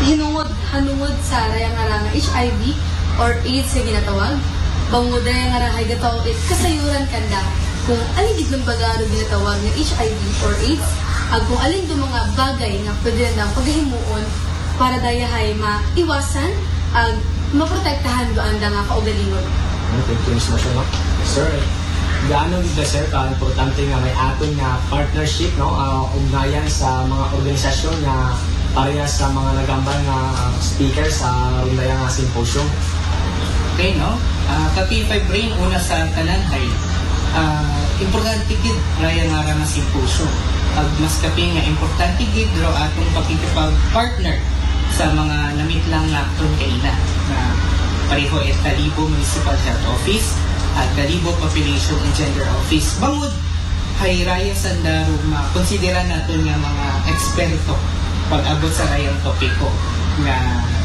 hanungod sa rayang nga HIV or AIDS nga ginatawag. Bangod rayang nga rahay gataw kasayuran kanda kung alin gid ng bagaro ginatawag nga HIV or AIDS ag kung alin do mga bagay nga pwede na paghimuon para dayahay maiwasan ag maprotektahan do anda nga kaugalingon. Thank you so much, no? Sir, gaano gid sir ka importante nga may aton nga partnership, no? Ugnayan sa mga organisasyon nga parehas sa mga nagambal nga speaker sa undayang nga symposium. Okay, no? Ka-P5 Brain, una sa tanan ay importante gid raya nga nga symposium. Pag mas kaping nga importante gid ro atong pakikipag-partner sa mga namitlang nga akton kaina na pareho at Kalibo Municipal Health Office at Kalibo Population and Gender Office. Bangod hay raya sandaro makonsidera naton nga mga eksperto pag-abot sa rayang topiko nga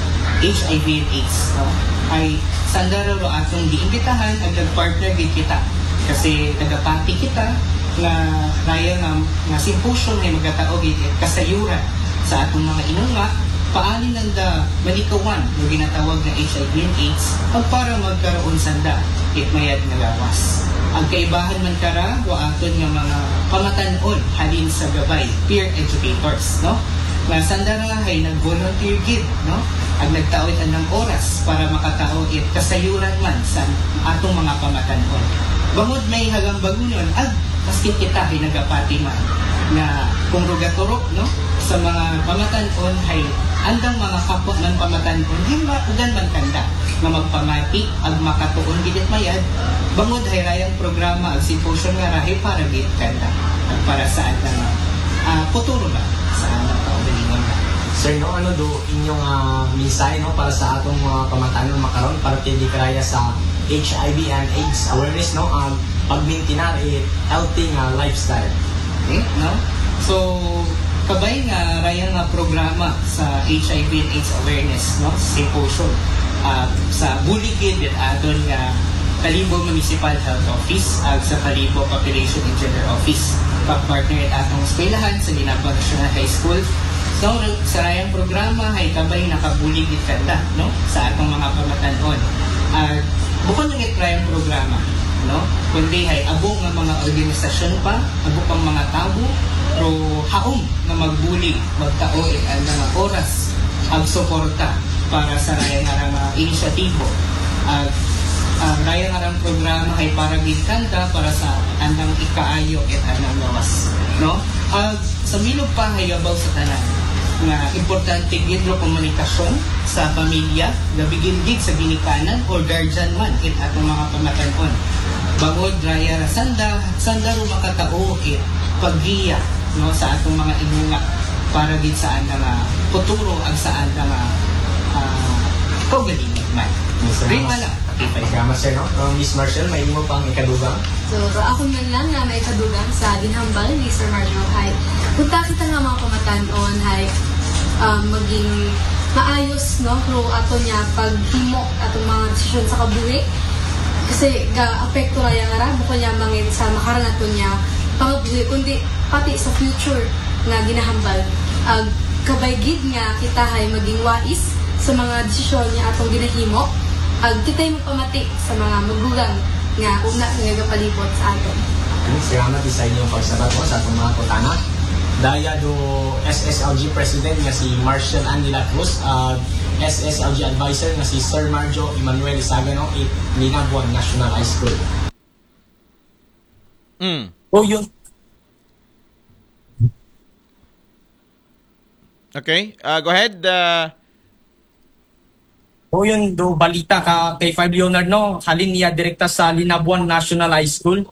HIV and AIDS, no? Ay sandaro ro atong giimbitahan ag nag-partner gid kita kasi nagapati kita nga raya nga symposium ay magkataog gid kasayuran sa atong mga inunga paali nanda malikawan nga ginatawag na HIV and AIDS ag para magkaroon sanda mayad nga gawas. Ang kaibahan man kara wa aton nga mga pamatan-on halin sa gabay peer educators, no? Nga sanda ra hay nag-volunteer gid, no? Ag nagtaoy ng oras para makatao kasayuran man sa atong mga pamatan-on. Bangod may hagambagunon ag maskin kita ay nagapati man na kung rugaturo, no? Sa mga pamatan-on hay andang mga kapwa man pamatan-on himma ugan man kanda nga magpamati ag makatuon gid mayad bangod hay rayang programa ag symposium nga rahay para gid kanda ag para sa andang futuro ba sa andang kaugalingon ba. Sir, no, ano do inyong mensahe, no, para sa atong mga pamatanon makaron para pili karaya sa HIV and AIDS awareness, no, pagmintinar healthy lifestyle. Okay, no? So kabay nga rayang nga programa sa HIV and AIDS awareness, no, symposium sa buligid at adon nga Kalibo Municipal Health Office ag sa Kalibo Population and Gender Office pag-partner at atong eskwelahan sa Linabang National High School. So sa rayang programa ay kabay nakabuligid kanda, no, sa atong mga pamatan-on. Bukod ng rayang programa, no, kundi ay abong nga mga organisasyon pa, abong pang mga tabo pero haom na magbulig magtao ang mga oras ang suporta para sa rayang nga inisyatibo rayang nga programa ay para gidkanta para sa andang ikaayo at andang lawas, no? Sa milog pa ay abaw sa tanan nga importante gid ro komunikasyon sa pamilya gabigin gid sa ginikanan or guardian man it atong mga pamatan-on bangod raya sanda ro makatao paggiya, no, sa atong mga inunga para gid sa andang futuro ag sa andang kaugalingon man. Ring wala. Salamat, sir, no? Miss Marshall, may imo pang ikadugang? So ako man lang nga may kadugang sa ginhambal ni Sir Marjo hay punta kita nga mga pamatan-on hay maging maayos, no, pro ato niya paghimo atong mga desisyon sa kabuhi kasi ga-apekto raya nga ra bukod niya mangin sa makaran ato niya pangabuhi kundi pati sa future nga ginahambal kabay gid nga kita hay maging wais sa mga desisyon niya atong ginahimo ag kita'y magpamati sa mga magugang nga una nga gapalibot sa aton. Salamat sa inyong pagsabat po sa atong mga kutana. Daya do SSLG President nga si Marshall Andila Cruz, SSLG Advisor nga si Sir Marjo Emmanuel Isagano at Linabuan National High School. Oh, yun. Okay, go ahead. O yun, do balita ka kay 5 Leonard, no? Halin niya direkta sa Linabuan National High School.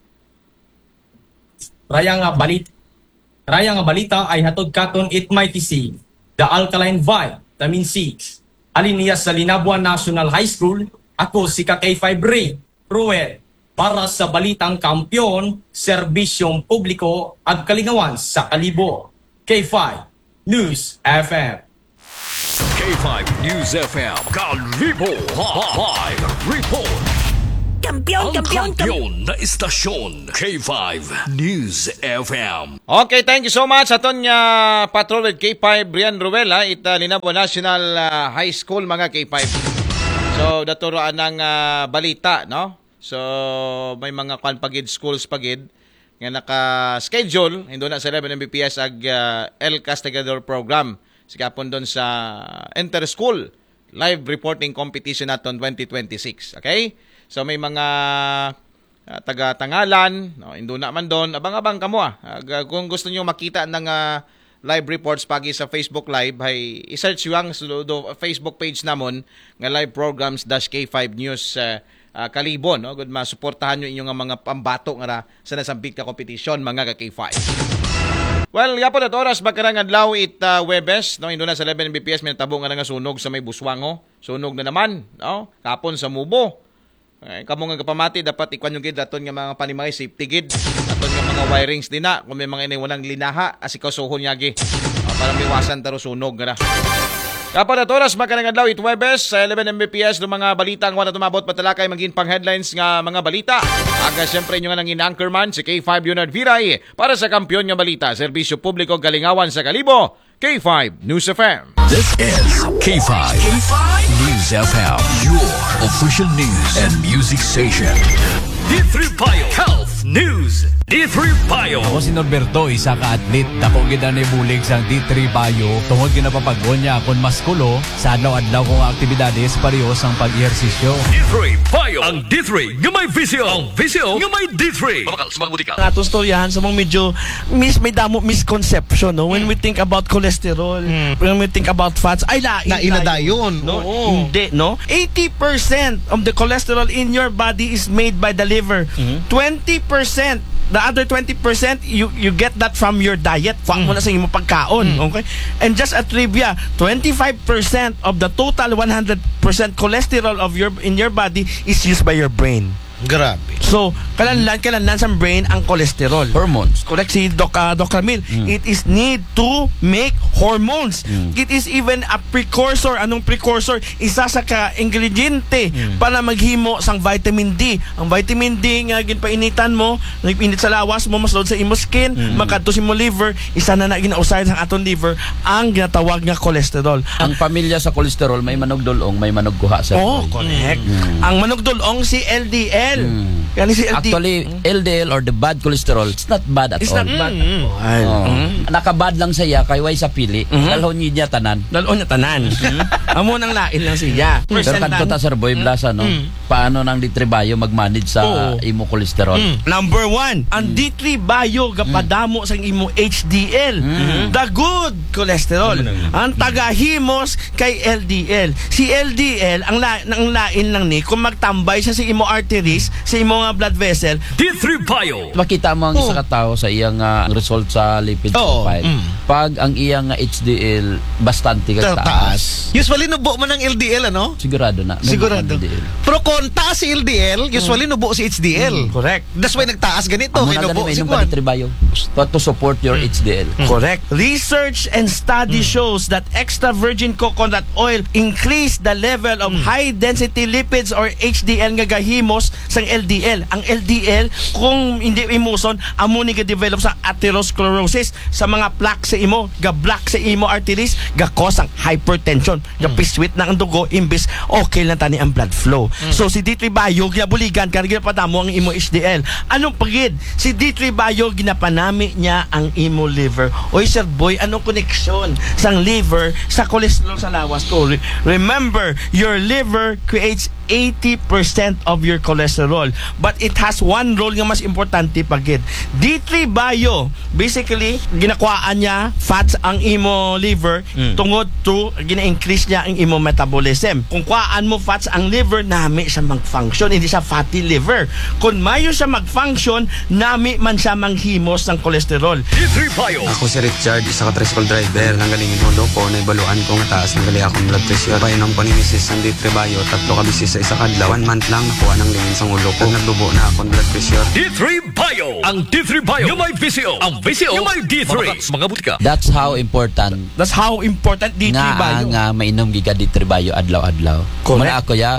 Raya nga balita ay hatod katon it mighty see the alkaline vitamin C. Halin niya sa Linabuan National High School. Ako si K5 Ray Ruel para sa balitang kampyon, serbisyong publiko at kalingawan sa Kalibo. K5 News FM. K5 News FM Kalibo Live Report. Kampiyon, Ang kampiyon, kampiyon na istasyon, K5 News FM. Okay, thank you so much. Aton nga patrol with K5 Brian Ruela, Linabo National High School mga K5. So, naturoan ng balita, no? So, may mga pagid schools pagid nga naka-schedule hindi na sa 11 Mbps ag El Castigador program. Sikapon doon sa inter-school live reporting competition naton 2026. Okay? So, may mga taga-tangalan, no, induna man doon, abang-abang kamo kung gusto niyo makita ng live reports pagi sa Facebook Live, hay i-search yung Facebook page namon nga live programs -K5 News Kalibon, no? Good masuportahan niyo inyong mga pambato nga sa nasambit ka competition mga ka-K5. Well, yapon at oras bakarang adlaw Webes, no, induna sa 11 Mbps may tabo nga sunog sa may Buswango. Sunog na naman, no? Kapon sa Mubo. Kamo nga kapamati dapat ikwan yung gid aton nga mga panimay safety gid aton nga mga wirings din na kung may mga iniwanang linaha asikaw suhon yagi para miwasan taro sunog nga na. Kapag at oras makanang adlaw Webes sa 11 Mbps ng mga balita ang wala tumabot patalakay maging pang headlines nga mga balita. Aga siyempre inyo nga nangin anchorman si K5 Leonard Viray para sa kampiyon nga balita, serbisyo publiko galingawan sa Kalibo, K5 News FM. This is K5 News FM, your official news and music station. D3 Bio Health News. D3 Bio. Ako si Norberto, isa ka atlet. Dako gid ani bulig sang D3 Bio. Tungod ginapapagod niya akon maskulo sa adlaw-adlaw kong aktibidades parehas ang pag-ehersisyo. D3 Bio. Ang D3 nga may visyo. Ang visyo nga may D3. Mabakal, sumaguti ka. Atong storyahan sa mong medyo may damo misconception, no? When we think about cholesterol, when we think about fats, ay Nainadayon. no? Hindi, no? 80% of the cholesterol in your body is made by the liver. 20%, the other 20% you get that from your diet. Fang mo na sa imong pagkaon, okay? And just a trivia, 25% of the total 100% cholesterol of in your body is used by your brain. Grabe. So, kalanlan sa brain ang cholesterol. Hormones. Correct si Dr. Camille. It is need to make hormones. It is even a precursor. Anong precursor? Isa sa ka-ingrediente para maghimo sang vitamin D. Ang vitamin D nga ginpainitan mo, nagpinit sa lawas mo, mas load sa imo skin, makadto sa imo liver, isa na ginausayd sa aton liver ang ginatawag nga cholesterol. Ang pamilya sa kolesterol may manugdulong, may manugkuha sa. Oh, correct. Ang manugdulong si LDL. Kani si LDL. Actually, LDL or the bad cholesterol, it's not bad at It's all. not bad. Nakabad lang siya kay way sa pili. Dalhon niya tanan. Dalon niya tanan. Amo nang lain lang siya. Pero kanto ta Sir Boy Blasa, no? Paano nang D3 Bio mag-manage sa imo cholesterol? Number 1, ang D3 Bio gapadamo sa imo HDL, the good cholesterol. Ang tagahimos kay LDL. Si LDL ang lain lang ni kung magtambay siya sa imo arteries, sa imo nga blood vessel. D3 Bio. Makita mo ang isa ka tao sa iyang result sa lipid profile. Pag ang iyang HDL bastante ka taas. Usually nubo man ang LDL, ano? Sigurado na. Sigurado. LDL. Pero kung taas si LDL, usually nubo si HDL. Correct. That's why nagtaas ganito. Amo Kaya na nubo ganun si may Juan. D3 Bio to support your HDL. Correct. Research and study shows that extra virgin coconut oil increase the level of high density lipids or HDL nga gahimos sang LDL. Ang LDL kung hindi imuson amo ni ga-develop sa atherosclerosis sa mga plaque sa imo, ga-block sa imo arteries, ga-cause ang hypertension, ga-piswit na ang dugo imbis okay lang tani ang blood flow. So si D3 Bio ginabuligan kan ginapadamo ang imo HDL. Anong pagid? Si D3 Bio ginapanami niya ang imo liver. Oy Sir Boy, anong connection sang liver sa cholesterol sa lawas ko? Remember, your liver creates 80% of your cholesterol. But it has one role nga mas importante pagid. D3 Bio, basically, ginakuhaan niya fats ang imo liver tungod to gina-increase niya ang imo metabolism. Kung kuhaan mo fats ang liver, nami siya mag-function. Hindi siya fatty liver. Kung mayo siya mag-function, nami man siya manghimos ng cholesterol. D3 Bio. Ako si Richard, isa ka tricycle driver. Nanggalingin mo ko, naibaluan ko nga taas ng gali akong blood pressure. Painom ko ni Mrs. ng D3 Bio, 3 ka bisis sa isa kadlaw. 1 month lang nakuha ng lingin sa ulo ko. Nagdubo na akong blood pressure. D3 Bio. Ang D3 Bio. Yung may visyo. Ang visyo. Yung may D3. Mga butika. That's how important That's how important D3 Bio. nga mainom giga D3 Bio adlaw-adlaw. Correct. Muna ako ya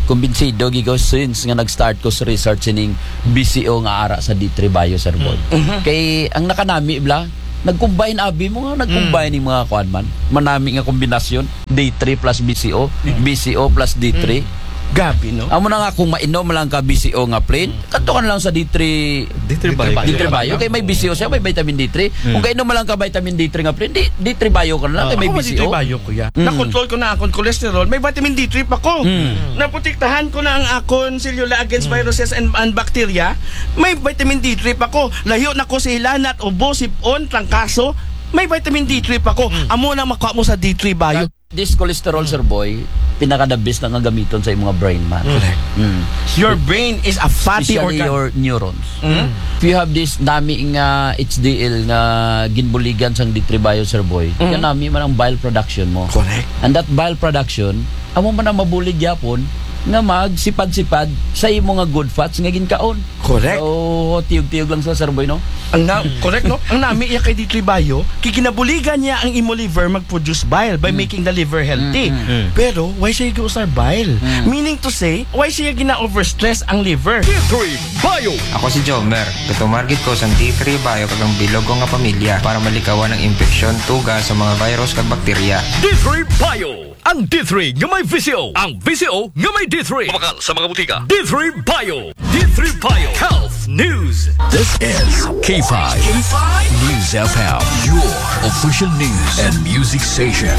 kumbinsido gigo since nga nag-start ko sa research ining BCO nga ara sa D3 Bio, Sir Boy. Kay ang nakanami bla, nag-combine abi mo nga, nag-combine yung mga kuan man. Manami nga kombinasyon, D3 plus BCO, BCO plus D3. Gabi, no? Amo na nga kung mainom lang ka BCO nga plain, kanto ka na lang sa D3 D3 Bio. Kay may BCO siya, may vitamin D3. Kung kainom lang ka vitamin D3 nga plain, D3 Bio ka na lang, kay may Ako BCO. D3 Bio, kuya. Na-control ko na akong cholesterol, may vitamin D3 pa ko. Naprotektahan ko na ang akon cellula against viruses and bacteria, may vitamin D3 pa ko. Layo na ko sa hilanat, ubo, sipon, trangkaso, may vitamin D3 pa ko. Amo na makuha mo sa D3 Bio. This cholesterol, Sir Boy, pinaka-the best na nga gamiton sa imong mga brain man. Correct. Your brain is a fatty Especially organ. your neurons. If you have this nami nga HDL nga ginbuligan sang D3 Bio, Sir Boy, yan nami man ang bile production mo. Correct. And that bile production, amo man ang mabulig yapon nga magsipad-sipad sa imo nga good fats nga ginkaon. Correct. So, tiyog-tiyog lang sa Sir Boy, no? Correct, no? Ang nami iya kay D3 Bio, kikinabuligan niya ang imo liver mag-produce bile by making the liver healthy. Pero, why siya giusar bile? Meaning to say, why siya gina-overstress ang liver? D3 Bio. Ako si Jomer. Gatumargit ko sa D3 Bio kagang bilog ko nga pamilya para malikawan ang infeksyon, tuga sa mga virus kag bakterya. D3 Bio. Ang D3 nga may VCO. Ang VCO nga may D3. Kumakal sa mga butika. D3 Bio. D3 Bio. Health News. This is K5 News FM. Your official news and music station.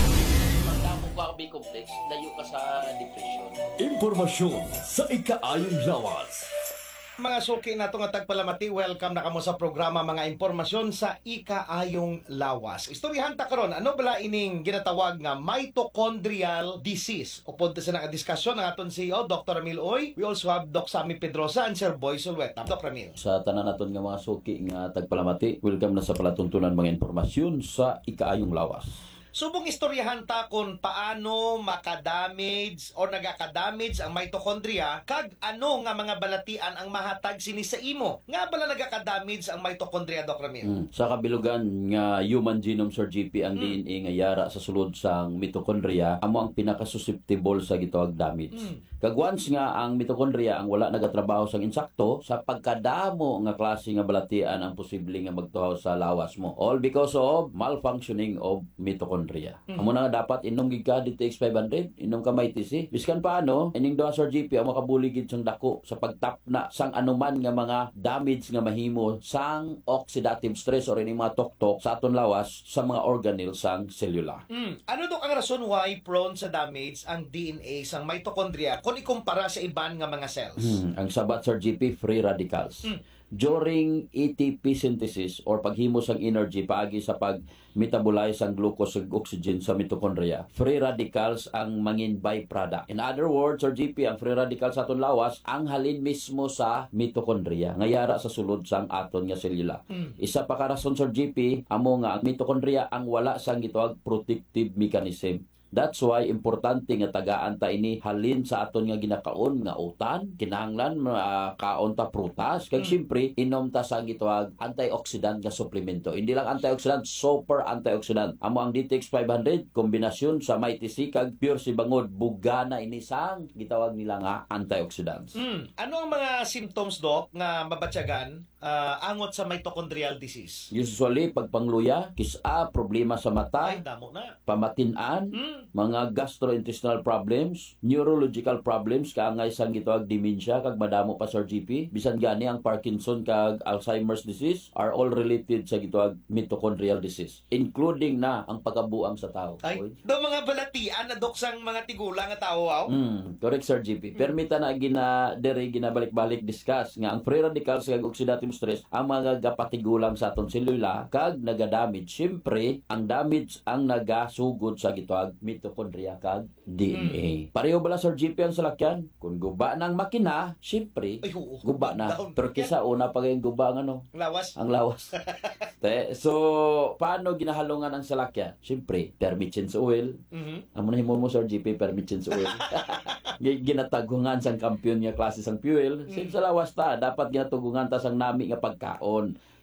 Impormasyon sa ikaayong lawas. Mga suki na nga tagpalamati, welcome na kamo sa programa mga impormasyon sa ikaayong lawas. Istoryahan ta karon, ano bala ining ginatawag nga mitochondrial disease? Upod sa nakadiskusyon ng aton CEO Dr. Ramil Oy. We also have Doc Sammy Pedrosa and Sir Boy Sulweta. Doc Ramil. Sa tanan naton nga mga suki nga tagpalamati, welcome na sa palatuntunan mga impormasyon sa ikaayong lawas. Subong istoryahan ta kung paano makadamage o nagaka-damage ang mitochondria kag ano nga mga balatian ang mahatag sini sa imo. Nga bala nagaka-damage ang mitochondria, Doc Ramil? Sa kabilugan nga human genome, Sir GP, ang DNA nga yara sa sulod sang mitochondria, amo ang pinaka-susceptible sa gitawag damage. Kag once nga ang mitochondria ang wala nagatrabaho sang insakto, sa pagkadamo nga klase nga balatian ang posible nga magtuhaw sa lawas mo. All because of malfunctioning of mitochondria. Amo na nga dapat inom gid ka DTX 500, inom ka may TC. Biskan paano, ining do Sir GP ang makabuligid sang dako sa pagtap na sang anuman nga mga damage nga mahimo sang oxidative stress or ining mga tuktok sa aton lawas sa mga organelle sang selula. Ano do ang rason why prone sa damage ang DNA sang mitochondria kung ikumpara sa iban nga mga cells? Ang sabat, Sir GP, free radicals. During ATP synthesis or paghimo sang energy paagi sa pag-metabolize ang glucose ug oxygen sa mitochondria, free radicals ang mangin byproduct. In other words, Sir GP, ang free radicals sa aton lawas ang halin mismo sa mitochondria nga yara sa sulod sang aton nga selula. Isa pa ka rason, Sir GP, amo nga ang mitochondria ang wala sang gitawag protective mechanism. That's why importante nga tagaan ta ini halin sa aton nga ginakaon nga utan, kinahanglan kaon ta prutas, kag syempre inom ta sa gitawag antioxidant nga suplemento. Hindi lang antioxidant, super antioxidant. Amo ang DTX 500 kombinasyon sa MyTC kag pure si bangod bugana ini sang gitawag nila nga antioxidants. Ano ang mga symptoms, Doc, nga mabatyagan angot sa mitochondrial disease? Usually pagpangluya, kisa, problema sa mata, Ay, damo na. pamatin-an, mga gastrointestinal problems, neurological problems, kaangay sang gitawag dementia, kag madamo pa, Sir GP. Bisan gani ang Parkinson kag Alzheimer's disease are all related sa gitawag mitochondrial disease, including na ang pagkabuang sa tao. Ay, do mga balatian na, Doc, sang mga tigulang nga tao, wow? Correct, Sir GP. Permita na ginabalik-balik discuss nga ang free radicals kag oxidative stress ang mga gapatigulang sa aton selula kag nagadamage. Siyempre, ang damage ang nagasugod sa gitawag mitochondria kag DNA. Pareho bala, Sir GP, ang salakyan? Kung guba ng makina, siyempre, guba na. Pero kisa una pa kayong guba ang ano? Lawas. Ang lawas. So, paano ginahalungan ang salakyan? Siyempre, permitsins oil. Amo na himo mo, Sir GP, permitsins oil. Ginatagungan sang kampiyon nga klase sang fuel. Sa lawas ta, dapat ginatugungan ta sang nami nga pagkaon.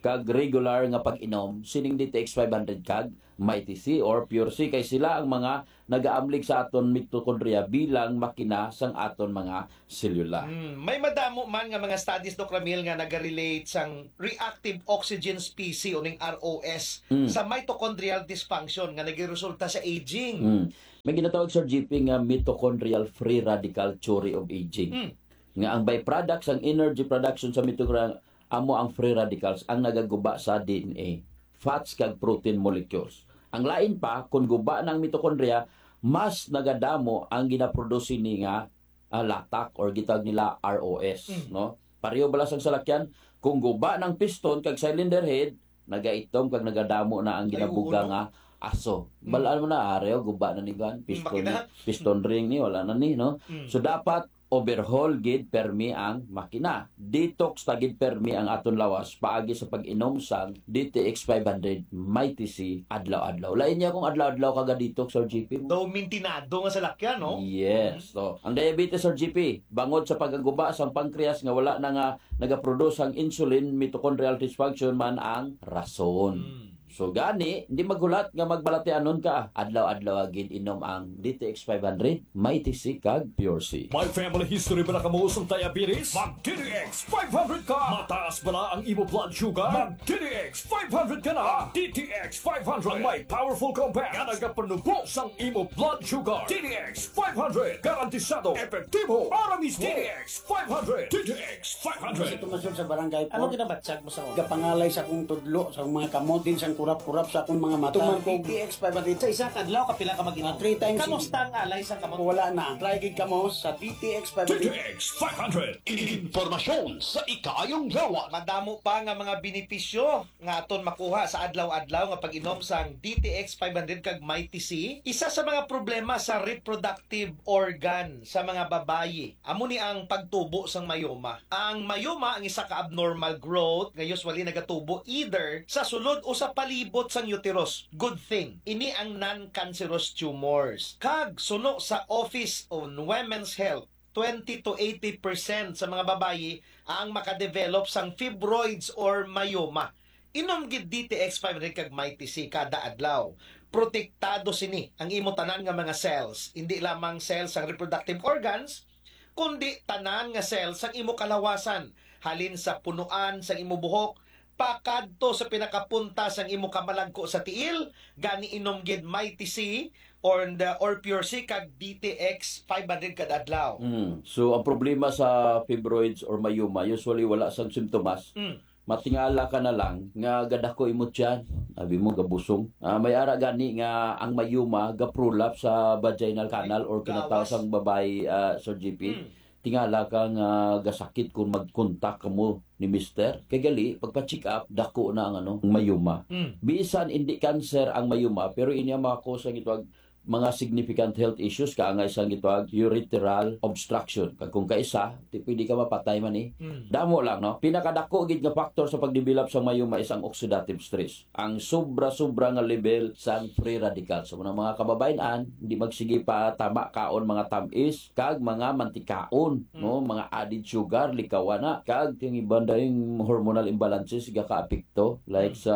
kag regular nga pag-inom sining DTX 500 kag Mighty C or Pure C kay sila ang mga nagaamlig sa aton mitochondria bilang makina sang aton mga selula. May madamo man nga mga studies, Doc Ramil, nga nagarelate sang reactive oxygen species o ning ROS sa mitochondrial dysfunction nga nagresulta sa aging. May ginatawag Sir GP nga mitochondrial free radical theory of aging. Nga ang byproduct sang energy production sa mitochondria amo ang free radicals ang nagaguba sa DNA, fats kag protein molecules. Ang lain pa kung guba ng mitochondria, mas nagadamo ang ginaproduce ni nga latak or gitawag nila ROS, no? Pareho bala sang salakyan, kung guba ng piston kag cylinder head, nagaitom kag nagadamo na ang ginabuga nga aso. Balaan mo na areo guba na ni gan piston ring ni wala na ni, no? So dapat overhaul gid permi ang makina. Detox tagid permi ang aton lawas paagi sa pag-inom sang DTX 500 Mighty C adlaw-adlaw. Lain niya kung adlaw-adlaw kaga detox Sir GP. Daw mintinado nga sa lakyan, no? Yes. So, ang diabetes Sir GP, bangod sa pagaguba sang pancreas nga wala na nga nagaproduce ang insulin, mitochondrial dysfunction man ang rason. So gani, hindi magulat nga magbalatianon ka. Adlaw-adlaw agid inom ang DTX 500, Mighty C kag Pure C. May family history ba na kamuusong diabetes? Mag-DTX 500 ka! Mataas ba na ang imo blood sugar? Mag-DTX 500 ka na! DTX 500 ang may powerful compound nga nagapanubo sang imo blood sugar. DTX 500 garantisado, epektibo, para mismo. DTX 500! DTX 500! Tumasyon sa barangay po. Ano kinabatsag mo sa ako? Kapangalay sa akong tudlo, sa mga kamot din sa kurap-kurap sa akong mga mata. Tuman ko DTX 500 sa isa kadlaw kapila ka mag-inom. 3 times. Kamusta ang alay sa kamot? Wala na. Try gid kamo sa DTX 500. DTX 500! Informasyon sa ikayong lawas. Madamo pa nga mga benepisyo nga aton makuha sa adlaw-adlaw nga pag-inom sang DTX 500 kag Mighty C. Isa sa mga problema sa reproductive organ sa mga babayi amo ni ang pagtubo sang mayoma. Ang mayoma ang isa ka abnormal growth nga usually nagatubo either sa sulod o sa palibot sang uterus. Good thing. Ini ang non-cancerous tumors. Kag suno sa Office on Women's Health, 20 to 80% sa mga babayi ang makadevelop sang fibroids or mayoma. Inom gid DTX 500 kag Mighty C kada adlaw. Protektado sini ang imo tanan nga mga cells, hindi lamang cells sang reproductive organs, kundi tanan nga cells sang imo kalawasan, halin sa punuan sang imo buhok, pakadto sa pinakapunta sang imo kamalagko sa tiil, gani inom gid Mighty C or Pure C kag DTX 500 kada adlaw. So ang problema sa fibroids or mayoma usually wala sang simptomas. Matingala ka na lang nga gadako imot yan, sabi mo gabusong. May ara gani nga ang mayuma gaprulap sa vaginal canal or kinatawag sang babae Sir GP. Tingala ka nga gasakit kung mag-contact mo ni Mister. Kay gali pagpa-check up dako na ang mayuma. Bisan hindi cancer ang mayuma pero inya makakosa gitwag mga significant health issues kaangay sang gitwag urethral obstruction. Kag kung kaisa, pwede ka mapatay man eh. Damo lang no. Pinakadako gid nga factor sa pagdevelop sa mayoma is ang oxidative stress. Ang sobra-sobra nga level sang free radicals. So mga kababayan hindi magsige pa tama kaon mga tamis kag mga mantikaon, no, mga added sugar likawana kag ting ibanda yung hormonal imbalances ga kaapekto like sa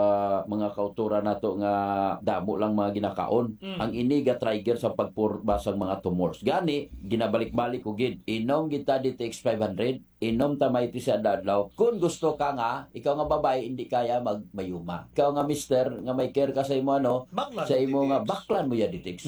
mga kautura nato nga damo lang mga ginakaon. Ang ini ga trigger sa pagpurbasang mga tumors. Gani ginabalik-balik ko gid. Inom kita DTX 500, inom ta Mighty C adlaw. Kung gusto ka nga, ikaw nga babae hindi kaya magmayuma. Ikaw nga mister nga may care ka sa imo baklan sa imo nga baklan mo ya DTX.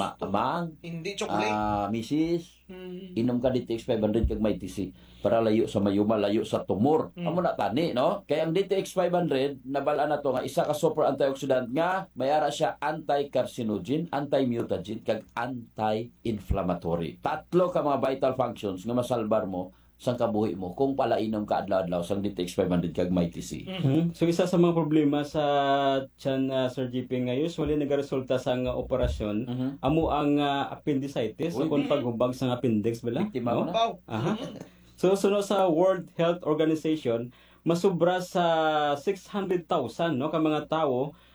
Amang hindi chocolate. Mrs. Inom ka DTX 500 kag Mighty C para layo sa mayuma, layo sa tumor. Amo na tani, no? Kaya ang DTX 500 nabalaan na to nga isa ka super antioxidant nga mayara siya anti-carcinogen, anti-mutagen kag anti-inflammatory. Tatlo ka mga vital functions nga masalbar mo sang kabuhi mo kung palainom ka adlaw-adlaw sang DTX 500 kag Mighty C. So isa sa mga problema sa tiyan Sir GP nga usually nagaresulta sa nga operasyon amo ang appendicitis o kung paghubag sa appendix bala. Biktima mo na. So sunod sa World Health Organization, masubra sa 600,000 no ka mga tawo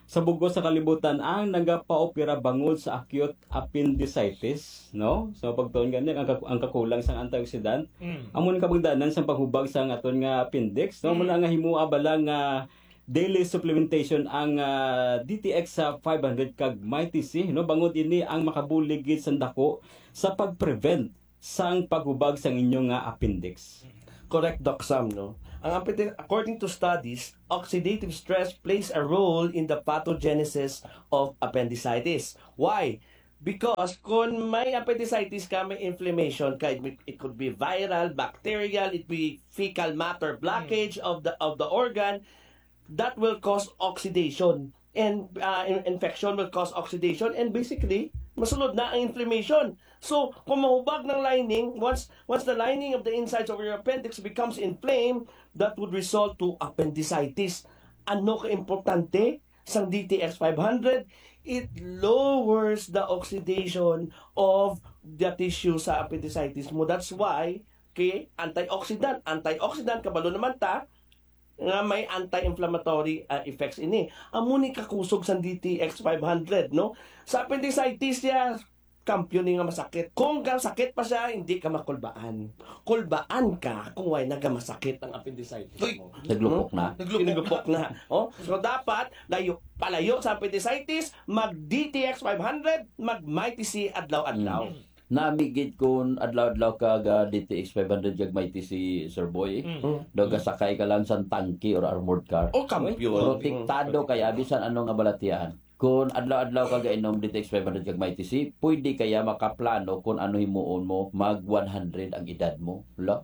sa bugos sa kalibutan ang nagapaopera bangod sa acute appendicitis, no? So pagtuon gani ang kakulang sa antioxidant, amo ni kabugdanan sa paghubag sa aton nga appendix, no? Muna nga himua bala nga daily supplementation ang DTX sa 500 kag MyTC, no? Bangod ini ang makabulig gid sa dako sa pag-prevent sang paghubag sa inyong appendix. Correct, Doc Sam, no? According to studies, oxidative stress plays a role in the pathogenesis of appendicitis. Why? Because kung may appendicitis ka, may inflammation ka, it could be viral, bacterial, it be fecal matter blockage of the organ, that will cause oxidation. And infection will cause oxidation, and basically, masunod na ang inflammation. So, kung mahubag ng lining, once the lining of the insides of your appendix becomes inflamed, that would result to appendicitis. Ano ka-importante sang DTX 500? It lowers the oxidation of the tissue sa appendicitis mo. That's why, okay, antioxidant kabalo naman ta, nga may anti-inflammatory effects ini. Amo ni kakusog sa DTX 500, no? Sa appendicitis niya, kampiyon nga masakit. Kung sakit pa siya, hindi ka makulbaan. Kulbaan ka kung way nagamasakit ang appendicitis mo. Naglupok na. Naglupok na. Oh, so dapat palayo sa appendicitis, mag DTX 500, mag MyTC adlaw-adlaw. Namigid kun adlaw-adlaw kag DTX 500 jag may si Sir Boy. Daw sakay ka lang sa tangke or armored car. O kampiyon. Protektado kaya bisan ano nga balatian. Kung adlaw-adlaw ka gainom DTX 500 kag may pwede kaya makaplano kung ano himuon mo mag 100 ang edad mo. Wala?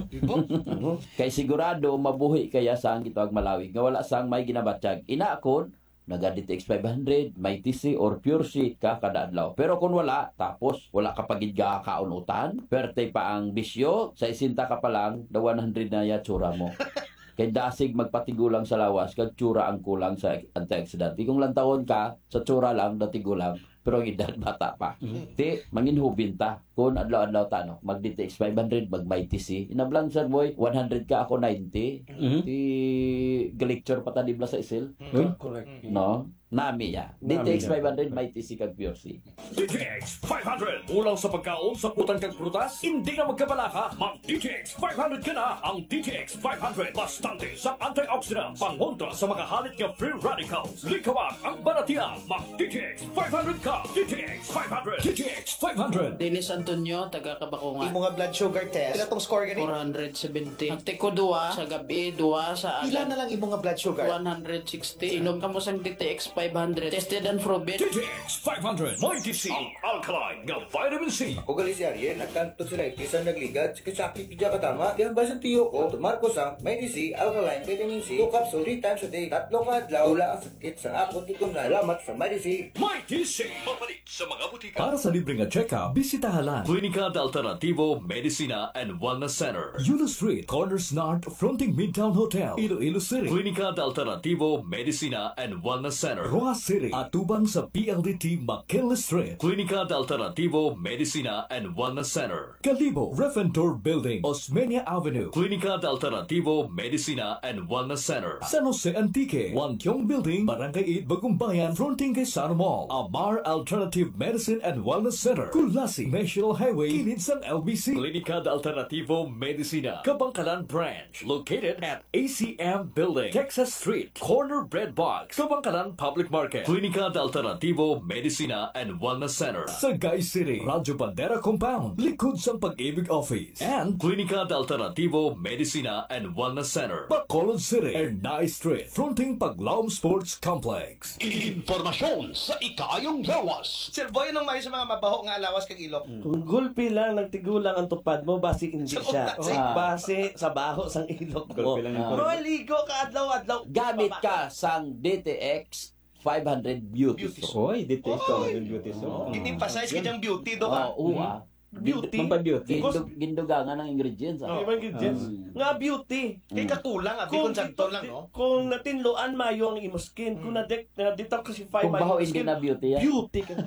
Kay sigurado mabuhi kaya sang ito ag malawig nga wala sang may ginabatyag. Ina kon naga DTX 500, may TC or Pure C ka kada adlaw. Pero kung wala, tapos wala ka pagid kaunutan, perte pa ang bisyo, sa isinta ka pa lang, da 100 na ya tsura mo. Kay dasig magpatigulang sa lawas, kag tsura ang kulang sa antioxidant. Kung lantawon ka, sa tsura lang, datigulang, pero ang edad bata pa. Ti, manginhubin ta. Kung adlaw-adlaw ta, no? Mag DTX 500, mag may TC. Inablang Sir Boy, 100 ka, ako 90. Ti, galecture pa ta dibla sa isil. Correct. No? Nami ya. DTX 500, may TC kag Pure C. DTX 500. Ulang sa pagkaon sa putang kag prutas, hindi na magkabalaka. Mag DTX 500 ka na. Ang DTX 500 bastante sa antioxidants, pangontra sa mga halit nga free radicals. Likawag ang baratian. Mag DTX 500 ka. DTX 500. DTX 500. Dennis Antonio, taga Kabakungan. Imo nga blood sugar test. Pila tong score gani? 470. Nagtiko 2 sa gabi, 2 sa Pila na lang imo nga blood sugar? 160. Inom ka mo sang DTX 500. Tested and proven. DTX 500. May TC. Ang alkaline nga vitamin C. O gali si Ariel, nagkanto sila ikisan nagligat, sakit pidya katama. Kaya ba sa tiyo ko, Marcos ang may DC, alkaline, vitamin C, 2 capsule, 3 times a day, 3 ka adlaw, wala ang sakit sa akot itong nalamat sa may DC. May TC. Papalit sa mga butika. Para sa libre nga check-up, bisitahan Klinika de Alternativo Medicina and Wellness Center. Yulo Street, Corners North, fronting Midtown Hotel, Iloilo City. Klinika de Alternativo Medicina and Wellness Center. Roa City, atubang sa PLDT McKinley Street. Klinika de Alternativo Medicina and Wellness Center. Calibo, Reventor Building, Osmeña Avenue. Klinika de Alternativo Medicina and Wellness Center. San Jose Antique, Wankyong Building, Barangay 8, Bagumbayan, fronting kay Sano Mall. Amar Alternative Medicine and Wellness Center. Kulasi, National Highway, kilid sang LBC. Klinika de Alternativo Medicina, Kabangkalan Branch. Located at ACM Building, Texas Street, Corner Bread Box, Kabangkalan Public Market. Klinika de Alternativo Medicina and Wellness Center. Sagay City, Radyo Bandera Compound, likod sang Pag-ibig Office. And Klinika de Alternativo Medicina and Wellness Center. Bacolod City, Ernay Street, fronting Paglaom Sports Complex. Informasyon sa ikayong lawas. Sir Boy, anong may sa mga mabaho nga alawas kag ilok? Kung gulpi lang, nagtigulang ang tupad mo, basi hindi siya. Base sa baho sang ilok mo. Bro, ligo ka adlaw-adlaw. Gamit ka sang DTX 500 Beauty Soap. Oy, DTX 500 Beauty Soap. Ini emphasize kanyang beauty do ka. Oo, beauty. Pampabeauty. Gindugangan ng ingredients. Ibang ingredients. Nga beauty. Kay kakulang, abi kung santo lang, no? Kung natinloan mayo ang imo skin, kung na-detoxify Kung mayo baho ang hindi skin, na beauty yan. beauty ka.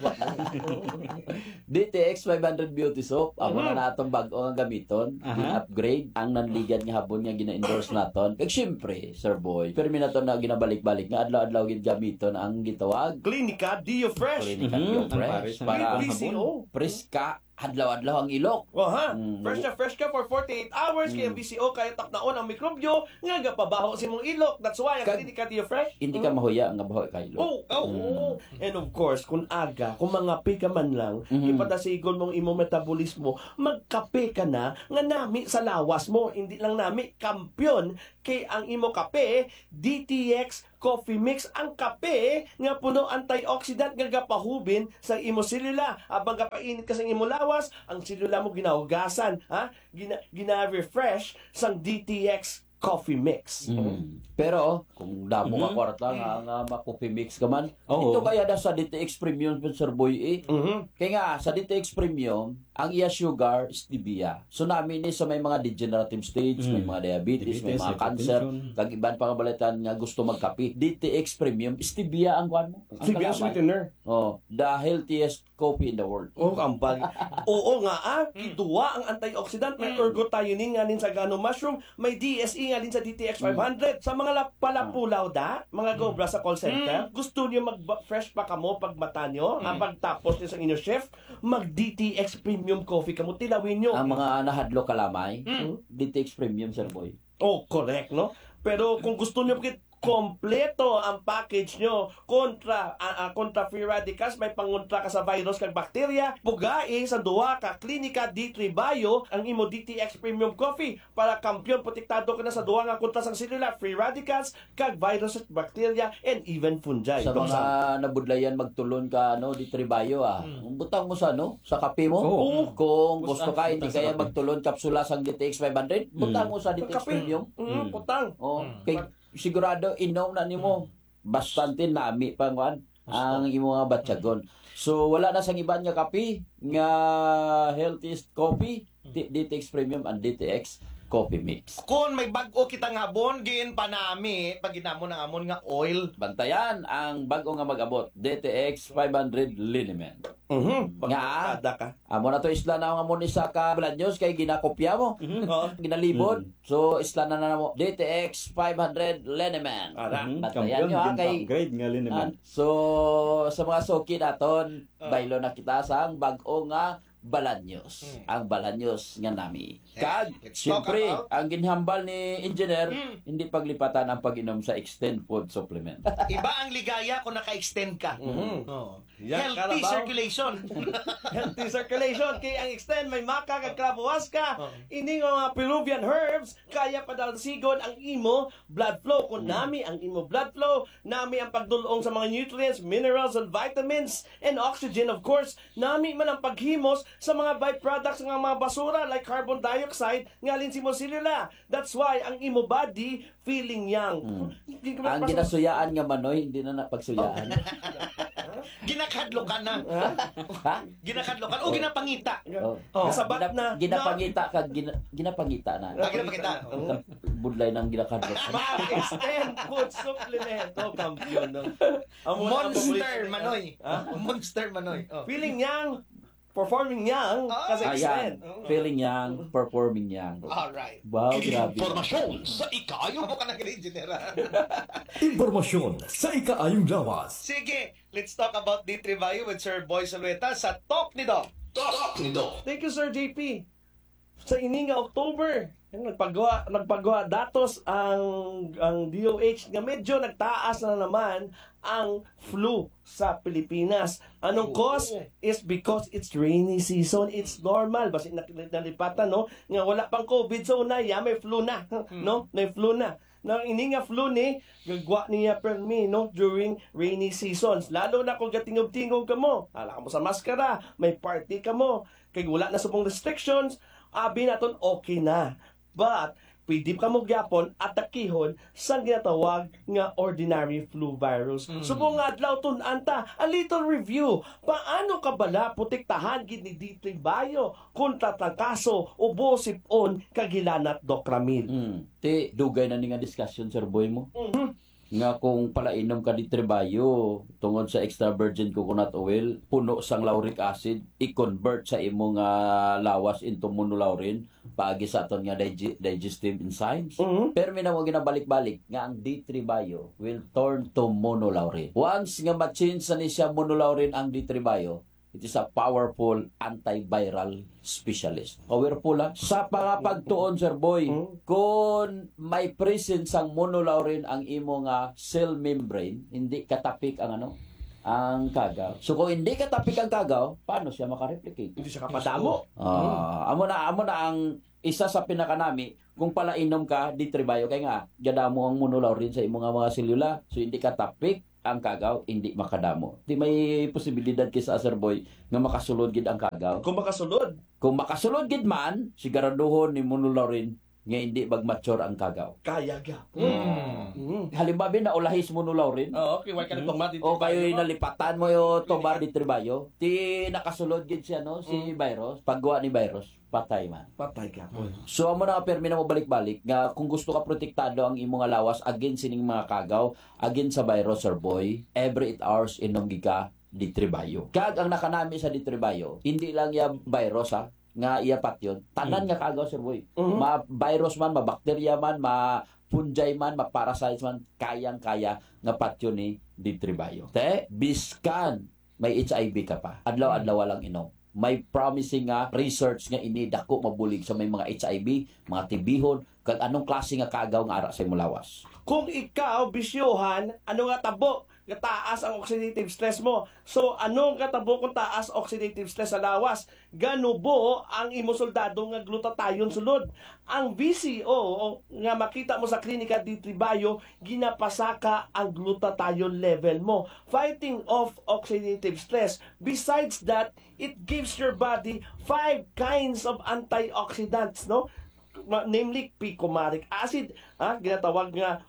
DTX 500 Beauty Soap, amo na natong bago ang gamiton, upgrade ang nanligan nga habon nga gina-endorse naton. Kag syempre, Sir Boy, permi na to na ginabalik-balik nga adlaw-adlaw gid gamiton ang gitawag Clinica Dio Fresh. Clinica Dio Fresh para VCO. preska adlaw-adlaw ang ilok. Fresh na fresh ka for 48 hours kay VCO kaya taknaon ang mikrobyo nga gapabaho si mong ilok. That's why ang Clinica Dio Fresh. Hindi ka mahuya nga baho kay ilok. And of course, kung aga, kung mangapi ka man lang, ipadasigon mong imong metabolismo, magkape ka na nga nami sa lawas mo. Hindi lang nami, kampyon kay ang imo kape, DTX Coffee Mix. Ang kape nga puno antioxidant nga gapahubin sa imo selula. Abang gapainit ka sa imo lawas, ang selula mo ginahugasan, gina-refresh sang DTX Coffee Mix. Pero kung damo ka kwarta nga ma-coffee mix ka man, ito kaya da sa DTX Premium Sir Boy Kaya nga sa DTX Premium, ang iya sugar stevia. So namin ni sa may mga degenerative stage, may mga diabetes, may mga cancer, kag iban pa nga balatan nga gusto magkape. DTX Premium stevia ang kuan mo. Stevia sweetener. The healthiest coffee in the world. Ambag. Oo nga kiduwa ang antioxidant, may ergothioneine nga din sa gano mushroom, may DSE nga din sa DTX 500. Sa mga palapulaw mga gobra sa call center, gusto niyo mag-fresh pa kamo pag mata nyo, pagtapos niyo sa inyo chef, mag-DTX Premium Coffee kamo, tilawin nyo. Ang mga nahadlo kalamay, DTX Premium, Sir Boy. Correct, no? Pero kung gusto niyo kompleto ang package nyo kontra free radicals, may pangontra ka sa virus kag bakterya, pugai sa duwa ka Clinica D3 Bio ang imo DTX Premium Coffee para kampyon protektado ka na sa duwa nga kontra sang selula, free radicals kag virus at bakterya and even fungi. Sa mga nabudlayan magtulon ka D3 Bio butang mo sa sa kape mo. Kung gusto ka hindi kaya magtulon kapsula sang DTX 500, butang mo sa DTX Premium. Butang. Kay sigurado inom na nimo bastante nami pangwan ang imo nga batyagon. So wala na sang iban nga kape nga healthiest coffee, DTX Premium and DTX Coffee Mix. Kung may bago kita nga abon, giin pa nami pag ginamon ang amon nga oil. Bantayan ang bago nga mag-abot, DTX 500 Liniment. Nga amo na to isla na ang amon isa ka blood news kay ginakopya mo. Ginalibod. So isla na mo DTX 500 Liniment. Bantayan nyo kay upgrade nga Liniment. So sa mga soki naton, baylo na kita sang bago nga Balanyos. Ang Balanyos nga nami. Kag, siyempre, ang ginhambal ni engineer, hindi paglipatan ang pag-inom sa Extend Food Supplement. Iba ang ligaya kung naka-extend ka. Healthy circulation. Healthy circulation. Kaya ang Extend may maka kag klabuwas ka. Ini nga Peruvian herbs kaya padalsigon ang imo blood flow. Kung nami ang imo blood flow, nami ang pagdulong sa mga nutrients, minerals, and vitamins, and oxygen, of course. Nami man ang paghimos sa mga byproducts ng mga basura like carbon dioxide ngalin si mo selula. That's why ang imo body feeling young. Ang ginasuyaan nga manoy, hindi na napagsuyaan. Ginakadlo ka na. Ginakadlo ka o ginapangita. Sabat na. Ginapangita ka, ginapangita na. Ginapangita. Budlay ng ginakadlo. Extend Food Supplement. Kampiyon. Monster Manoy. Monster Manoy. Feeling young. Performing young kasi Extend. Feeling young, performing young. Alright. Wow, grabe. Impormasyon sa ikaayong Ayaw mo ka nag-engineer. Impormasyon sa ikaayong lawas. Sige, let's talk about D3 Bio with Sir Boy Salueta sa Talk ni Doc. Talk ni Doc. Thank you, Sir JP. Sa ininga October, nagpagawa datos ang DOH nga medyo nagtaas na naman ang flu sa Pilipinas. Anong cause? Is because it's rainy season. It's normal. Basta nalipatan, no? Nga wala pang COVID sa una, may flu na. No? May flu na. Nang ini nga flu ni, gagwa niya permi, no? During rainy seasons. Lalo na kung gatingog-tingog ka mo. Hala ka mo sa maskara. May party ka mo. Kaya wala na subong restrictions. Abi naton okay na. But pwede ka mo gyapon atakihon sa ginatawag nga ordinary flu virus. Subong nga adlaw anta a little review. Paano ka bala protektahan gid ni D3 Bio kontra trangkaso ubo sipon kagilanat Dokramil? Ti dugay na ni nga discussion Sir Boy mo. Nga kung palainom ka di Trebayo tungod sa extra virgin coconut oil, puno sang lauric acid, i-convert sa imong lawas into monolaurin paagi sa aton nga digestive enzymes. Pero may mo ginabalik-balik nga ang D3 Bio will turn to monolaurin. Once nga ma-change sa ni siya monolaurin ang D3 Bio, it is a powerful antiviral specialist. Powerful sa pagtuon Sir Boy. Kung may presence ang monolaurin ang imong cell membrane, hindi katapik ang ang kagaw. So kung hindi katapik ang kagaw, paano siya makareplicate? Hindi siya kapadamo. Amo na ang isa sa pinakanami kung palainom ka D3 Bio kay nga gadamo ang monolaurin sa imong mga selula. So hindi katapik ang kagaw, hindi makadamo. Di may posibilidad kisa Sir Boy nga makasulod gid ang kagaw. Kung makasulod gid man, siguraduhon ni monolaurin nga hindi mag-mature ang kagaw. Kaya ga. Halimbawa na ulahis monolaurin. Okay, why ka na pamati? O kayo nalipatan mo yung tobar di Trebayo. Ti nakasulod gid siya si virus. Paggawa ni virus, patay man. Patay ka. So amo na permi na mo balik-balik nga kung gusto ka protektado ang imong lawas against sining mga kagaw, against sa virus Sir Boy, every 8 hours inom gika di Trebayo. Kag ang nakanami sa di Trebayo, hindi lang ya virus nga iyapat yun. Tanan nga kagaw Sir Boy. Ma-virus man, ma-bacteria man, ma-fungi man, ma-parasites man, kayang-kaya nga patyo ni D3 Bio. Biskan may HIV ka pa. Adlaw-adlaw lang inom. May promising nga research nga ini dako mabulig sa may mga HIV, mga tibihon, kag anong klase nga kagaw nga ara sa imong lawas. Kung ikaw bisyohan, ano nga tabo? Nga taas ang oxidative stress mo. So, anong katabo kung taas oxidative stress sa lawas? Ganubo ang imo soldado nga glutathione sulod. Ang VCO nga makita mo sa klinika D3 Bio, ginapasaka ang glutathione level mo. Fighting off oxidative stress. Besides that, it gives your body 5 kinds of antioxidants, no? Namely picomaric acid, ginatawag nga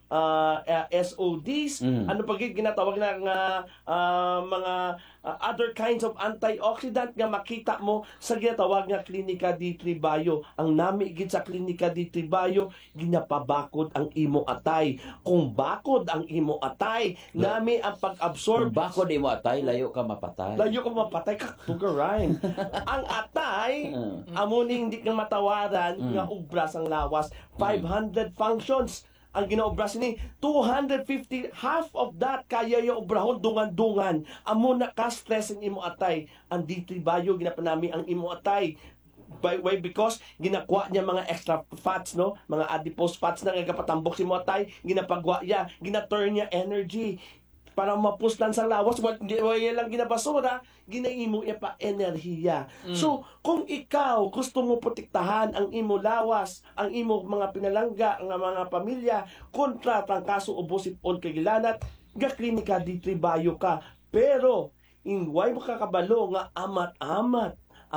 SODs, ano pa ginatawag na nga mga other kinds of antioxidant nga makita mo sa ginatawag nga klinika D3 Bio. Ang nami gid sa klinika D3 Bio, ginapabakod ang imo atay. Kung bakod ang imo atay, nami ang pag-absorb. Kung bakod imo atay, layo ka mapatay. Layo ka mapatay ka tugarain. Ang atay, amuning hindi ka matawaran nga ubras ang lawas. 500 functions ang ginaobras ni 250, half of that kaya yung obrahon dungan-dungan. Amo na ka stress ang imo atay. Ang D3 Bio ginapanami ang imo atay. Why? Because ginakuha niya mga extra fats, no? Mga adipose fats na nagapatambok si mo atay, ginapagwa niya, ginaturn niya energy para mapuslan sa lawas. Wala lang ginabasura, ginaimo niya pa enerhiya. So, kung ikaw gusto mo protektahan ang imo lawas, ang imo mga pinalangga, ang mga pamilya, kontra trangkaso ubo sipon kagilanat, ga klinika D3 Bio ka. Pero, why mo kakabalo nga amat-amat,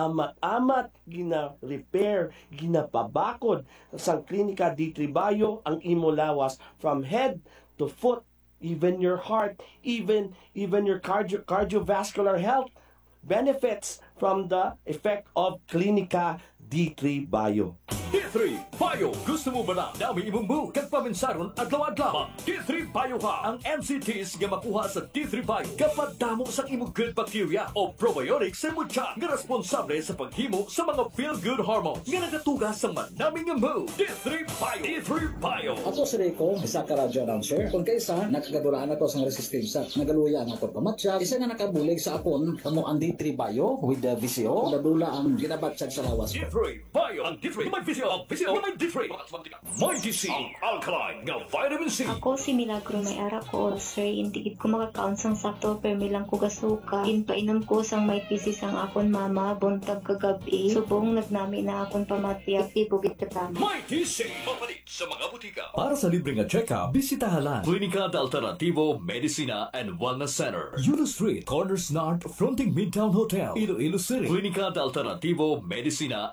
gina-repair, ginapabakod sa klinika D3 Bio ang imo lawas from head to foot, even your heart, even your cardiovascular health benefits from the effect of Klinika D3 Bio. D3 Bio. Gusto mo ba na dami imong mood kag paminsaron adlaw-adlaw? D3 Bio ka ang MCTs nga makuha sa D3 Bio kapag damo sa imong good bacteria o probiotics sa imong tiyan nga responsable sa paghimo sa mga feel-good hormones nga nagatugas sa manaming nga mood. D3 Bio. D3 Bio. Ako si Rico, isa ka radyo announcer. Kung kaysa, nakagadulaan ako sa resistensya. Nagaluya ang ako pamatsyag. Isa nga nakabulig sa akon, kamo ang D3 Bio with the VCO. Nadula ang ginabatsyag sa lawas. D3 Bio. Ang D3 may VCO. Ang VCO may D3. May DC. Ang alkaline nga vitamin C. Ako si Milagro may ara ko ulcer. Hindi ko makakaon sang sakto pero milang ko gasuka. Ginpainom ko sang may pisi sang akon mama buntag kagabi. Subong nagnami na akon pamatya. Ibugit katama. May DC. Mapalit sa mga butika. Para sa libre nga check-up, bisitahan Klinika de Alternativo Medicina and Wellness Center, Yulo Street, Corners North, fronting Midtown Hotel, Iloilo City. Klinika de Alternativo Medicina and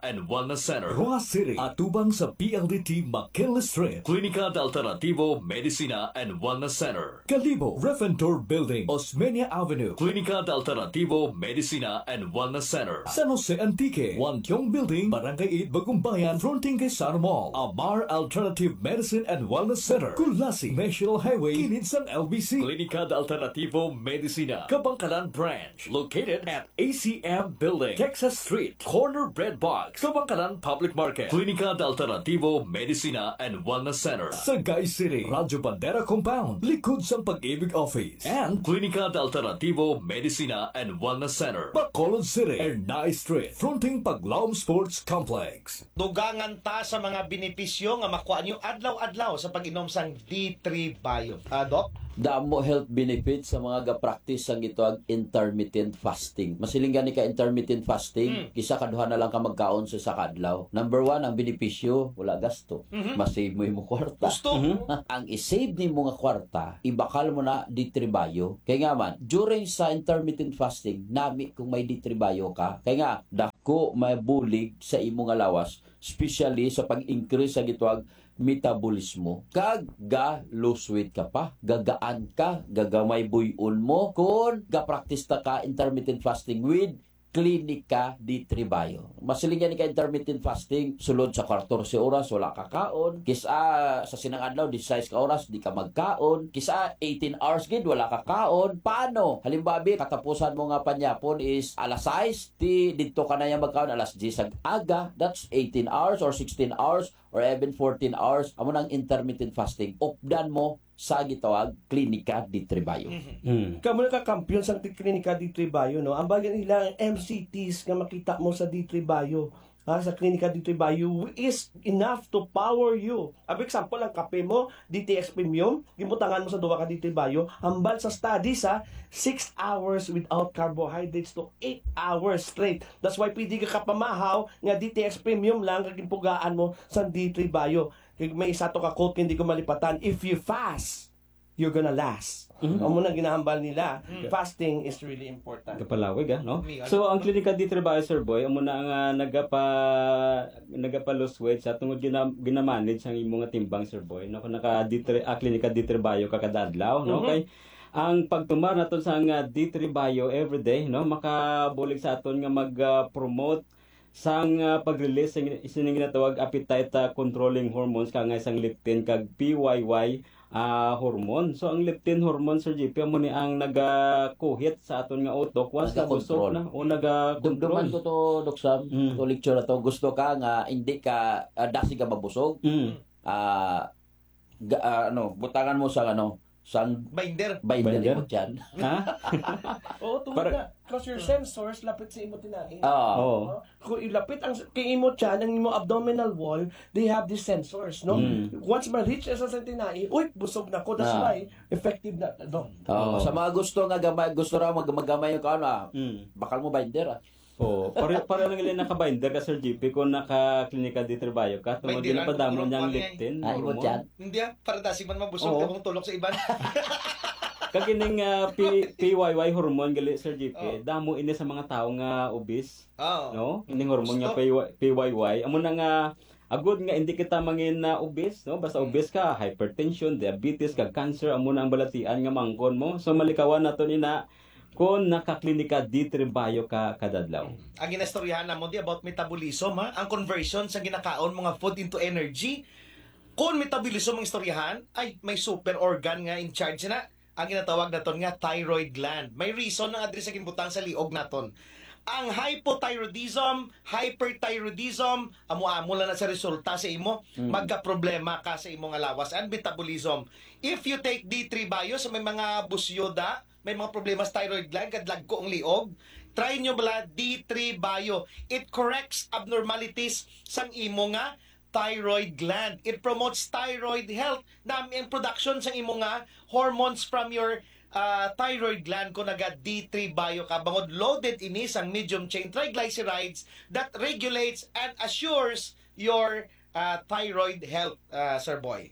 and Wellness Center. Roa City, atubang sa PLDT McKinley Street. Klinika de Alternativo Medicina and Wellness Center. Kalibo, Reventor Building, Osmeña Avenue. Klinika de Alternativo Medicina and Wellness Center. San Jose Antique, Wantiong Building, Barangay 8, Bagumbayan, fronting kay Sara Mall. Amar Alternative Medicine and Wellness Center. Kulasi, National Highway, kilid sang LBC. Klinika de Alternativo Medicina, Kabangkalan Branch, located at ACM Building, Texas Street, Corner Bread Box, Kabangkalan Public Market. Klinika de Alternativo Medicina and Wellness Center. Sagay City, Radyo Bandera Compound, likod sang Pag-ibig Office. And Klinika de Alternativo Medicina and Wellness Center. Bacolod City, Ernay Street, fronting Paglaom Sports Complex. Dugangan ta sa mga benepisyo nga makuha nyo adlaw-adlaw sa pag-inom sang D3 Bio. Doc? Damo health benefits sa mga ga-practice sang ito ang intermittent fasting. Masiling gani ka intermittent fasting, kisa kaduha na lang ka magkaon sa sakadlaw. Number 1, ang benepisyo, wala gasto. Masave mo yung kwarta. Gusto? Ang isave ni mo nga kwarta, ibakal mo na D3 Bio. Kaya nga man, during sa intermittent fasting, nami kung may D3 Bio ka, kaya nga, dako may bulig sa imong lawas, especially sa pag-increase sa gitwag metabolismo. Kag lose weight ka pa, gagaan ka, gagamay buyon mo, kung ga-practice ta ka intermittent fasting with Klinika D3 Bio. Masiling yan ka intermittent fasting, sulod sa 14 oras, wala ka kaon. Kisa sa sinang adlaw, 16 ka oras, di ka magkaon. Kisa 18 hours gid, wala ka kaon. Paano? Halimbawa, katapusan mo nga panyapon is alas 6, dito ka na yung magkaon alas 10 aga. That's 18 hours or 16 hours or even 14 hours. Amo nang intermittent fasting. Updan mo sa gitawag Klinika D3 Bio. Kamu na ka-kampiyon sa Klinika D3 Bio, no? Ang bagay nila, ang MCTs nga makita mo sa D3 Bio, sa Klinika D3 Bio is enough to power you. For example, ang kape mo, DTX Premium, gimutangan mo sa duwa ka D3 Bio, hambal sa study sa 6 hours without carbohydrates to 8 hours straight. That's why pwede ka kapamahaw nga DTX Premium lang kagimpugaan mo sa D3 Bio. May isa to ka quote hindi ko malipatan, if you fast, you're gonna last. Amo na ginahambal nila. Fasting is really important. Kapalawig, no? So, ang Klinika D3 Bio, Sir Boy, amo na ang nagapa lose weight sa tungod ginamanage ang imong timbang, Sir Boy. No, kung naka Klinika D3 Bio kakadadlaw, no? Kay ang pagtumar naton sa D3 Bio everyday, no, makabulig sa aton nga mag-promote sang pag-release isin ginatawag appetite controlling hormones kang isang leptin kag PYY hormone. So ang leptin hormone, Sir JP, mo ni ang nagakuhit sa aton nga utok once na busog na o naga-control. Dumduman ko to, Dok Sam, to lecture na to. Gusto ka nga hindi ka dasi ka mabusog. Butangan mo sa sang binder mo dyan. Ha? Oo, tungkol na. Because your sensors, lapit sa imo tinahi. Kung ilapit ang kay imo tiyan, ang imo abdominal wall, they have these sensors, no? Once ma-reach sa tinahi, busog na ko. That's why, effective na. Sa mga gusto nga gamay, gusto raw magamay yung kaano, bakal mo binder, para lang ilan naka-binder ka, Sir JP, kung naka-Klinika D3 Bio ka, tungod din pa damo niyang leptin. Hindi para dasig man mabusog kung tulog sa iban. Kagining PYY hormone gali, Sir JP, damo ini sa mga tao nga obese. No? Ining hormone nga PYY, amo na nga agud nga hindi kita mangin na obese, no? Basta obese ka, hypertension, diabetes, kag cancer, amo na ang balatian nga mangkon mo. So malikawan nato ni na kung naka-Klinika D3 Bio ka kadadlaw. Ang ginastoryahan na mo di about metabolism, ang conversion sa ginakaon mga food into energy. Kung metabolism ang istoryahan, ay may super organ nga in charge na. Ang ginatawag naton nga thyroid gland. May reason ng address sa ginbutang sa liog naton. Ang hypothyroidism, hyperthyroidism, amo lang na sa resulta sa imo, magka-problema ka sa imong lawas and metabolism. If you take D3 Bio sa may mga busyoda, may mga problema sa thyroid gland, kadlag ko ang liog, try nyo bala D3 Bio. It corrects abnormalities sang imo nga thyroid gland. It promotes thyroid health. Nami ang production sang imo nga hormones from your thyroid gland ko naga D3 Bio ka. Bangod loaded ini sang medium chain triglycerides that regulates and assures your thyroid health, Sir Boy.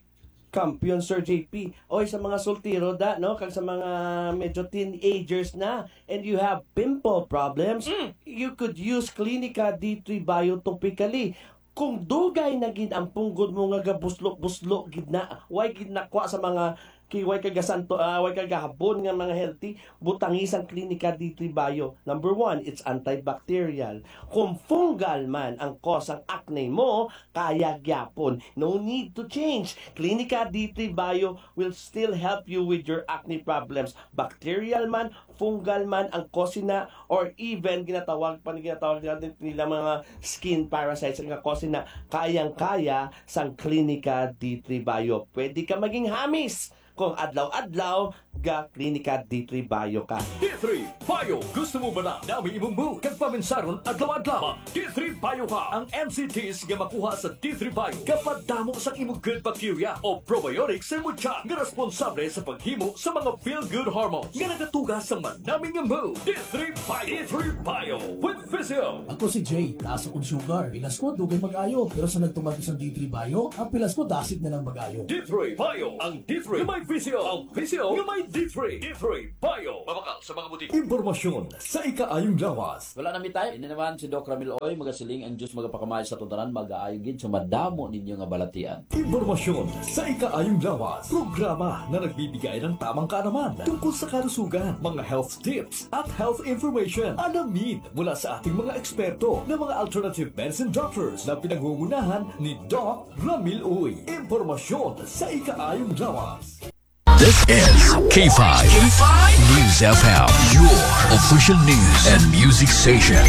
Kampiyon, Sir JP. Oy, sa mga sultiro no? Kag sa mga medyo teenagers na and you have pimple problems, you could use Clinica D3 Bio topically. Kung dugay na gid ang punggod mo nga gabuslok-buslok gid na, why gid nakwa sa mga way kagasanto, way kagahapon nga mga healthy, butangis ang Clinica D3 Bio. Number 1, it's antibacterial. Kung fungal man ang cause ang acne mo, kaya gyapon. No need to change. Clinica D3 Bio will still help you with your acne problems. Bacterial man, fungal man ang cause na, or even ginatawag natin nila mga skin parasites nga cause na, kayang-kaya sang Clinica D3 Bio. Pwede ka maging hamis kung adlaw-adlaw ga Clinica D3 Bio ka. D3 Bio, gusto mo ba na dami imong move kag paminsaron adlaw-adlaw? D3 Bio ka ang NCTs nga makuha sa D3 Bio kapag damo sa imong good bacteria o probiotics sa imong tiyan nga responsable sa paghimo sa mga feel-good hormones nga nagatuga sa manaming nga move. D3 Bio, D3 Bio with Physio. Ako si Jay, taas akong sugar. Pilas ko, dugay mag-ayo. Pero sa nagtumag isang D3 Bio, ang pilas ko dasit na lang mag-ayo. D3 Bio, ang D3 nga may Physio. Ang Physio nga may D3. D3 Bio. Mabakal sa mga butik. Impormasyon sa ikaayong lawas. Wala na mitay. Ini naman si Doc Ramil Oy, magasiling ang Diyos magapakamay sa tudanan, mag-aayong gid sa madamo ninyo nga balatian. Impormasyon sa ikaayong lawas. Programa na nagbibigay ng tamang kaalaman tungkol sa kalusugan, mga health tips at health information. Alamin mula sa ating mga eksperto na mga alternative medicine doctors na pinangungunahan ni Doc Ramil Oy. Impormasyon sa ikaayong lawas. This is K5 News FM, your official news and music station.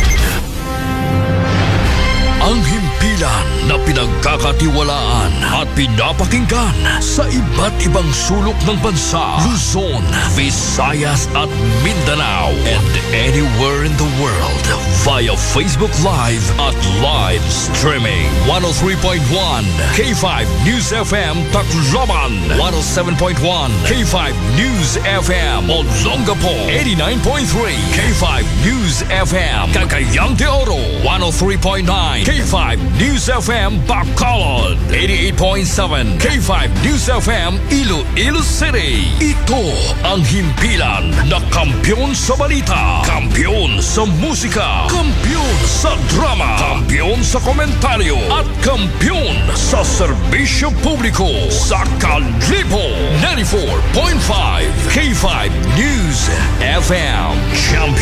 Ang himpilan na pinagkakatiwalaan at pinapakinggan sa iba't ibang sulok ng bansa, Luzon, Visayas at Mindanao, and anywhere in the world via Facebook Live at live streaming. 103.1 K5 News FM Tacloban, 107.1 K5 News FM Olongapo, 89.3 K5 News FM Cagayan de Oro, 103.9 K5 News FM Bacolod, 88.7 K5 News FM Iloilo City. Ito ang himpilan na kampiyon sa balita, kampiyon sa musika, kampiyon sa drama, kampiyon sa komentaryo, at kampiyon sa serbisyo publiko sa Kalibo. 94.5 K5 News FM Champion.